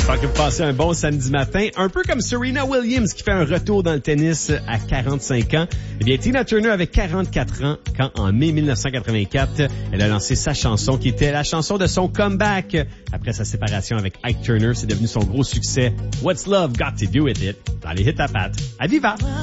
J'espère que vous passez un bon samedi matin. Un peu comme Serena Williams qui fait un retour dans le tennis à 45 ans. Eh bien, Tina Turner avait 44 ans quand, en mai 1984, elle a lancé sa chanson qui était la chanson de son comeback. Après sa séparation avec Ike Turner, c'est devenu son gros succès. What's Love Got to Do With It? Dans les hits à pattes. À Viva!